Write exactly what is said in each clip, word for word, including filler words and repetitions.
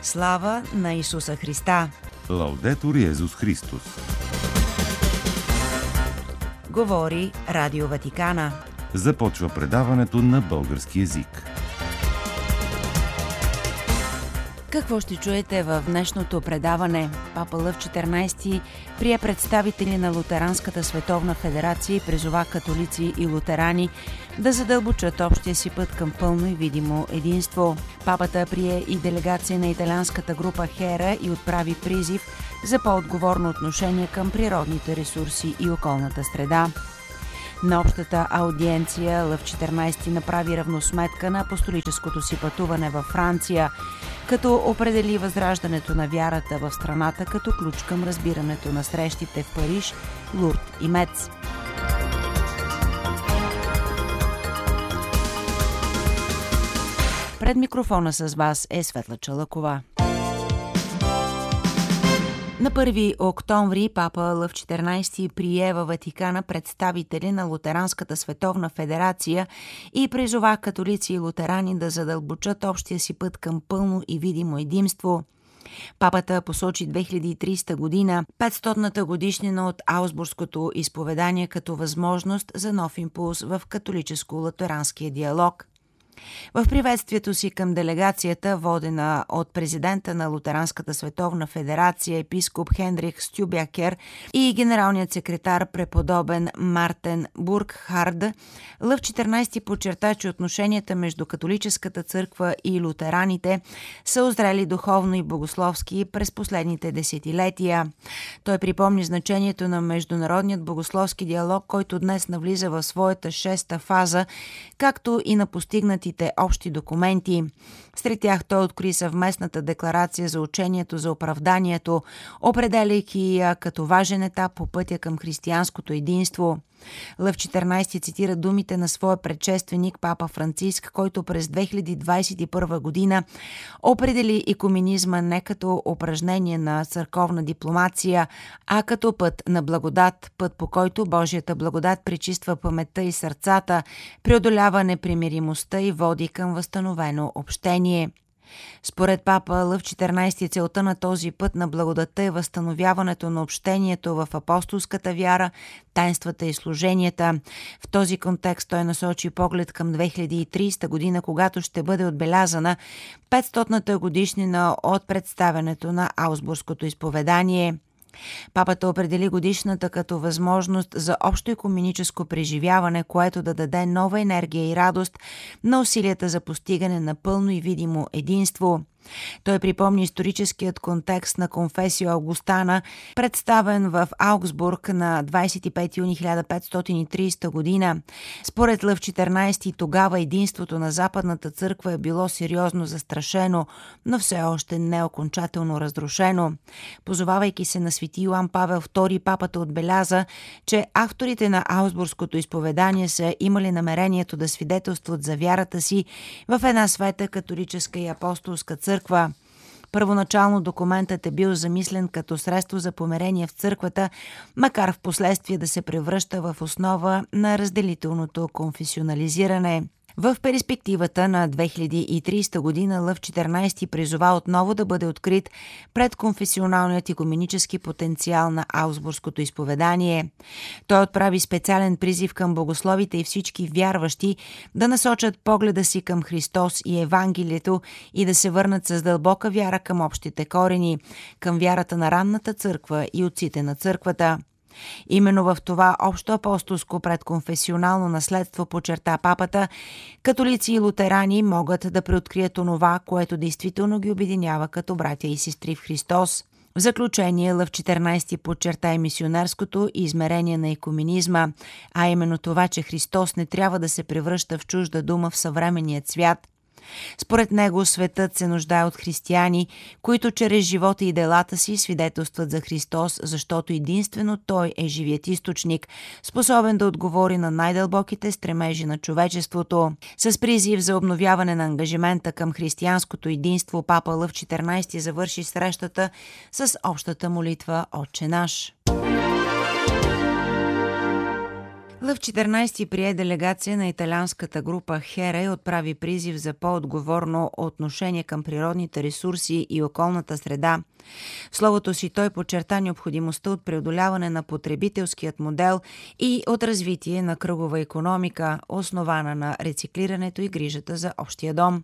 Слава на Исуса Христа! Лаудетур Йезус Христос! Говори Радио Ватикана. Започва предаването на български език. Какво ще чуете в днешното предаване? Папа Лъв четиринайсети прие представители на Лутеранската световна федерация и призова католици и лутерани да задълбочат общия си път към пълно и видимо единство. Папата прие и делегация на италианската група Хера и отправи призив за по-отговорно отношение към природните ресурси и околната среда. На общата аудиенция Лъв четиринайсети направи равносметка на апостолическото си пътуване във Франция, като определи възраждането на вярата в страната като ключ към разбирането на срещите в Париж, Лурд и Мец. Пред микрофона с вас е Светла Чалъкова. На първи октомври папа Лъв четиринайсети прие във Ватикана представители на Лутеранската световна федерация и призова католици и лутерани да задълбочат общия си път към пълно и видимо единство. Папата посочи две хиляди и тридесета година, петстотната годишнина от Аусбургското изповедание, като възможност за нов импулс в католическо-лутеранския диалог. В приветствието си към делегацията, водена от президента на Лутеранската световна федерация епископ Хенрих Стюбякер и генералният секретар преподобен Мартен Бургхард, Лъв четиринайсети подчерта, че отношенията между католическата църква и лутераните са озрели духовно и богословски през последните десетилетия. Той припомни значението на международният богословски диалог, който днес навлиза в своята шеста фаза, както и на постигнати общи документи. Сред тях той откри съвместната декларация за учението за оправданието, определяйки я като важен етап по пътя към християнското единство. Лъв четиринайсети цитира думите на своя предшественик папа Франциск, който през две хиляди двайсет и първа година определи икуменизма не като упражнение на църковна дипломация, а като път на благодат, път по който Божията благодат пречиства паметта и сърцата, преодолява непримиримостта и води към възстановено общение. Според папа Лъв четиринайсети целта на този път на благодатта е възстановяването на общението в апостолската вяра, таинствата и служенията. В този контекст той насочи поглед към две хиляди и тридесета година, когато ще бъде отбелязана петстотната годишнина от представянето на Аусбургското изповедание. Папата определи годишната като възможност за общо икуменическо преживяване, което да даде нова енергия и радост на усилията за постигане на пълно и видимо единство. Той припомни историческият контекст на конфесио Августана, представен в Аугсбург на двайсет и пети юни хиляда петстотин и тридесета година. Според Лъв четиринайсети тогава единството на Западната църква е било сериозно застрашено, но все още не окончателно разрушено. Позовавайки се на свети Йоан Павел втори, папата отбеляза, че авторите на Аусбургското изповедание са имали намерението да свидетелстват за вярата си в една света католическа и апостолска църква. Първоначално документът е бил замислен като средство за помирение в църквата, макар в последствие да се превръща в основа на разделителното конфесионализиране. В перспективата на две хиляди и тридесета година Лъв четиринайсети призова отново да бъде открит предконфесионалният икуменически потенциал на Аусбургското изповедание. Той отправи специален призив към богословите и всички вярващи да насочат погледа си към Христос и Евангелието и да се върнат с дълбока вяра към общите корени, към вярата на ранната църква и отците на църквата. Именно в това общо апостолско предконфесионално наследство, подчерта папата, католици и лутерани могат да преоткрият онова, което действително ги обединява като братя и сестри в Христос. В заключение Лъв четиринайсети подчерта и мисионерското измерение на икуменизма, а именно това, че Христос не трябва да се превръща в чужда дума в съвременният свят. Според него светът се нуждае от християни, които чрез живота и делата си свидетелстват за Христос, защото единствено Той е живият източник, способен да отговори на най-дълбоките стремежи на човечеството. С призив за обновяване на ангажимента към християнското единство, папа Лъв четиринайсети завърши срещата с общата молитва Отче наш. Лъв четиринайсети прие делегация на италианската група Хера и отправи призив за по-отговорно отношение към природните ресурси и околната среда. В словото си той подчерта необходимостта от преодоляване на потребителският модел и от развитие на кръгова икономика, основана на рециклирането и грижата за общия дом.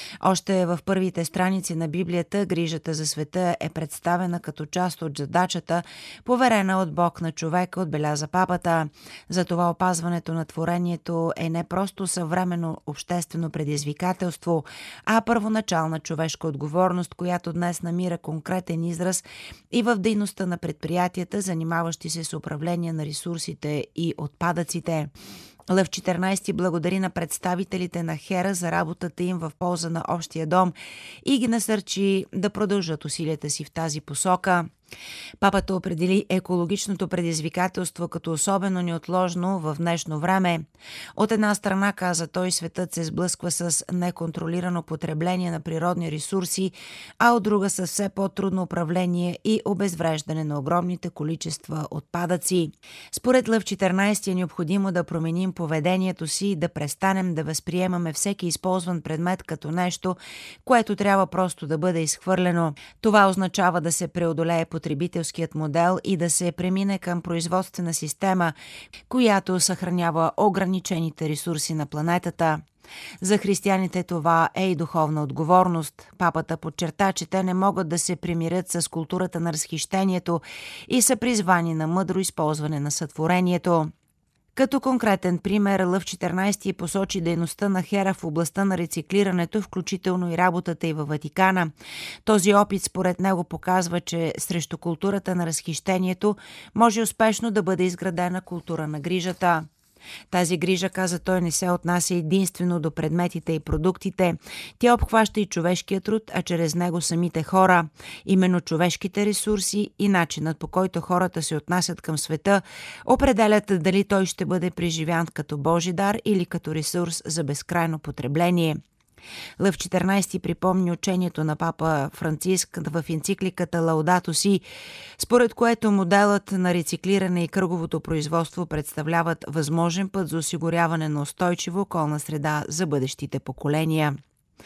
Още в първите страници на Библията грижата за света е представена като част от задачата, поверена от Бог на човека, отбеляза папата. Затова опазването на творението е не просто съвременно обществено предизвикателство, а първоначална човешка отговорност, която днес намира конкретен израз и в дейността на предприятията, занимаващи се с управление на ресурсите и отпадъците. Лъв четиринайсети благодари на представителите на Хера за работата им в полза на общия дом и ги насърчи да продължат усилията си в тази посока. Папата определи екологичното предизвикателство като особено неотложно в днешно време. От една страна, каза той, светът се сблъсква с неконтролирано потребление на природни ресурси, а от друга с все по-трудно управление и обезвреждане на огромните количества отпадъци. Според Лъв четиринайсети е необходимо да променим поведението си и да престанем да възприемаме всеки използван предмет като нещо, което трябва просто да бъде изхвърлено. Това означава да се преодолее потребителският модел и да се премине към производствена система, която съхранява ограничените ресурси на планетата. За християните това е и духовна отговорност. Папата подчерта, че те не могат да се примирят с културата на разхищението и са призвани на мъдро използване на сътворението. Като конкретен пример, Лъв четиринайсети посочи дейността на Хера в областта на рециклирането, включително и работата й във Ватикана. Този опит според него показва, че срещу културата на разхищението може успешно да бъде изградена култура на грижата. Тази грижа, каза той, не се отнася единствено до предметите и продуктите. Тя обхваща и човешкия труд, а чрез него самите хора. Именно човешките ресурси и начинът, по който хората се отнасят към света, определят дали той ще бъде преживян като Божи дар или като ресурс за безкрайно потребление. Лъв четиринайсети припомни учението на папа Франциск в енцикликата Лаудато Си, според което моделът на рециклиране и кръговото производство представляват възможен път за осигуряване на устойчива околна среда за бъдещите поколения.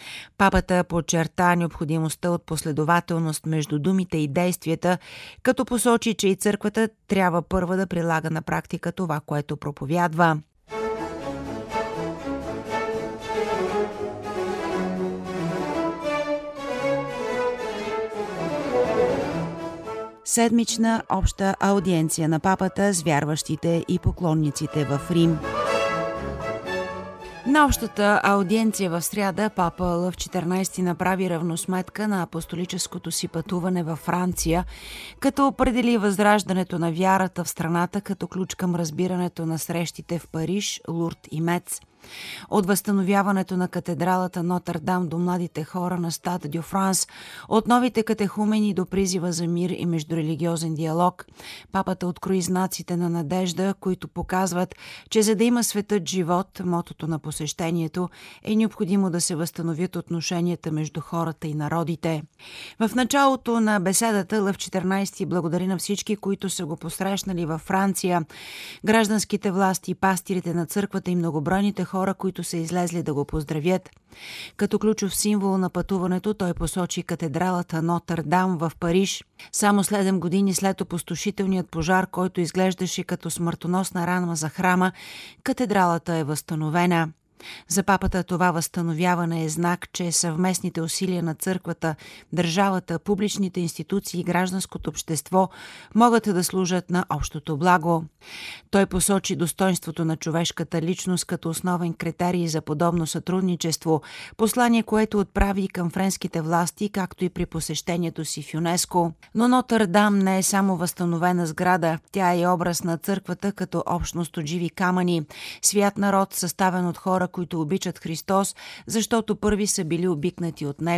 Папата подчерта необходимостта от последователност между думите и действията, като посочи, че и църквата трябва първа да прилага на практика това, което проповядва. Седмична обща аудиенция на папата с вярващите и поклонниците в Рим. На общата аудиенция в сряда папа Лъв четиринайсети направи равносметка на апостолическото си пътуване във Франция, като определи възраждането на вярата в страната като ключ към разбирането на срещите в Париж, Лурд и Мец. От възстановяването на катедралата Нотр-Дам до младите хора на Стад дю Франс, от новите катехумени до призива за мир и междурелигиозен диалог, папата открои знаците на надежда, които показват, че за да има светът живот, мотото на посещението, е необходимо да се възстановят отношенията между хората и народите. В началото на беседата Лъв четиринайсети благодари на всички, които са го посрещнали във Франция, гражданските власти, пастирите на църквата и многобройните хора, които са излезли да го поздравят. Като ключов символ на пътуването той посочи катедралата Нотр-Дам в Париж. Само седем години след опустошителният пожар, който изглеждаше като смъртоносна рана за храма, катедралата е възстановена. За папата това възстановяване е знак, че съвместните усилия на църквата, държавата, публичните институции и гражданското общество могат да служат на общото благо. Той посочи достоинството на човешката личност като основен критерий за подобно сътрудничество, послание, което отправи и към френските власти, както и при посещението си в ЮНЕСКО. Но Нотр-Дам не е само възстановена сграда, тя е образ на църквата като общност от живи камъни, свят народ, съставен от хора, които обичат Христос, защото първи са били обикнати от Него.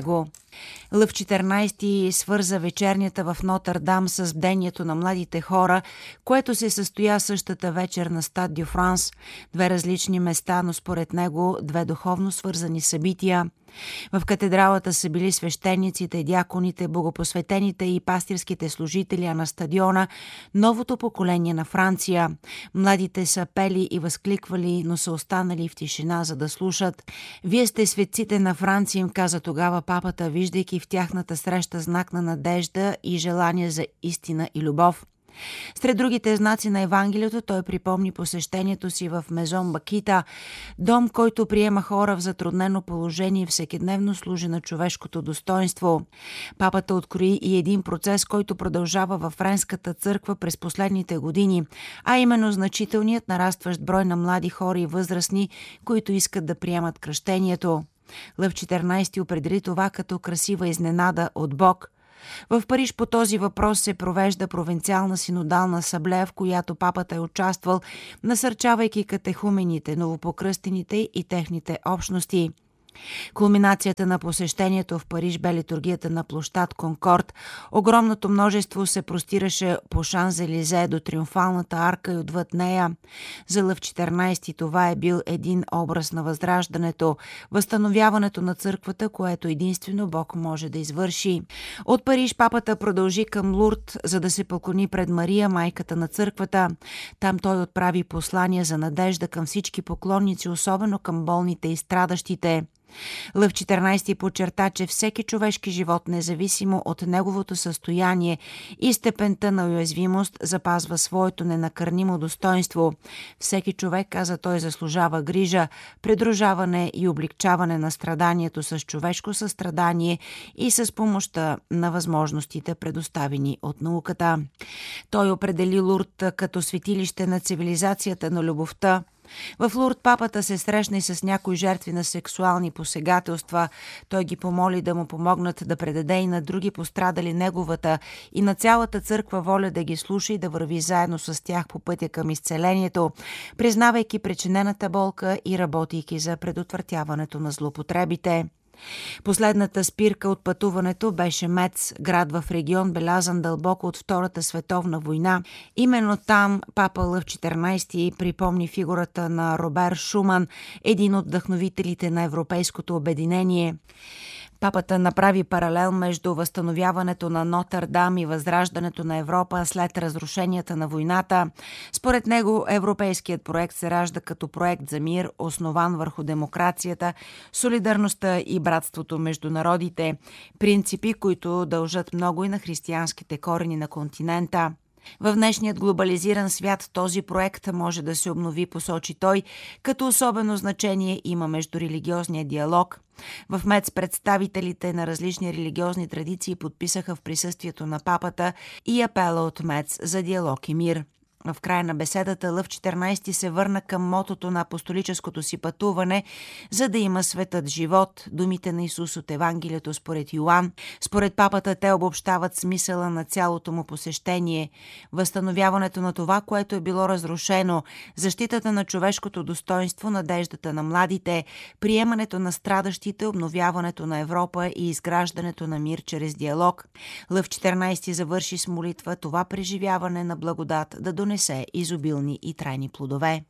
Лъв четиринайсети свърза вечернята в Нотърдам с бдението на младите хора, което се състоя същата вечер на Стад дю Франс. Две различни места, но според него две духовно свързани събития. В катедралата са били свещениците, дяконите, богопосветените и пастирските служители, а на стадиона новото поколение на Франция. Младите са пели и възкликвали, но са останали в тишина, за да слушат. «Вие сте светците на Франция», им каза тогава папата, виждайки в тяхната среща знак на надежда и желание за истина и любов. Сред другите знаци на Евангелието той припомни посещението си в Мезон Бакита, дом, който приема хора в затруднено положение и всекидневно служи на човешкото достоинство. Папата открои и един процес, който продължава във Френската църква през последните години, а именно значителният нарастващ брой на млади хора и възрастни, които искат да приемат кръщението. Лъв четиринайсети определи това като красива изненада от Бог. В Париж по този въпрос се провежда провинциална синодална асамблея, в която папата е участвал, насърчавайки катехумените, новопокръстените и техните общности. Кулминацията на посещението в Париж бе литургията на площад Конкорд. Огромното множество се простираше по Шанзелизе до Триумфалната арка и отвъд нея. За Лъв четиринайсети това е бил един образ на възраждането, възстановяването на църквата, което единствено Бог може да извърши. От Париж папата продължи към Лурд, за да се поклони пред Мария, майката на църквата. Там той отправи послания за надежда към всички поклонници, особено към болните и страдащите. Лъв четиринайсети подчерта, че всеки човешки живот, независимо от неговото състояние и степента на уязвимост, запазва своето ненакърнимо достоинство. Всеки човек, каза той, заслужава грижа, придружаване и облегчаване на страданието с човешко състрадание и с помощта на възможностите, предоставени от науката. Той определи Лурд като светилище на цивилизацията на любовта. В Лурд папата се срещна и с някои жертви на сексуални посегателства. Той ги помоли да му помогнат да предаде и на други пострадали неговата и на цялата църква воля да ги слуша и да върви заедно с тях по пътя към изцелението, признавайки причинената болка и работейки за предотвратяването на злоупотребите. Последната спирка от пътуването беше Мец, град в регион, белязан дълбоко от Втората световна война. Именно там папа Лъв четиринайсети припомни фигурата на Робер Шуман, един от вдъхновителите на европейското обединение. Папата направи паралел между възстановяването на Нотърдам и възраждането на Европа след разрушенията на войната. Според него европейският проект се ражда като проект за мир, основан върху демокрацията, солидарността и братството между народите, принципи, които дължат много и на християнските корени на континента. В днешният глобализиран свят този проект може да се обнови, посочи той, като особено значение има междурелигиозния диалог. В Мец представителите на различни религиозни традиции подписаха в присъствието на папата и апела от Мец за диалог и мир. В края на беседата Лъв четиринайсети се върна към мотото на апостолическото си пътуване, за да има светът живот, думите на Исус от Евангелието според Йоан. Според папата те обобщават смисъла на цялото му посещение, възстановяването на това, което е било разрушено, защитата на човешкото достоинство, надеждата на младите, приемането на страдащите, обновяването на Европа и изграждането на мир чрез диалог. Лъв четиринайсети завърши с молитва това преживяване на благодат да донесе несе изобилни и трайни плодове.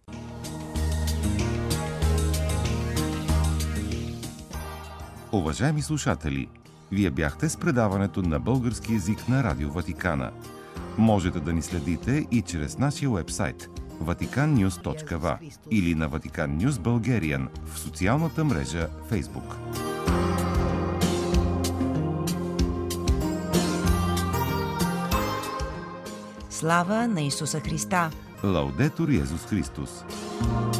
Уважаеми слушатели, вие бяхте с предаването на български език на Радио Ватикана. Можете да ни следите и чрез нашия уебсайт ватикан нюз точка ви а или на Vatican News Bulgarian в социалната мрежа Facebook. Слава на Исуса Христа! Лаудетур Йезус Христос!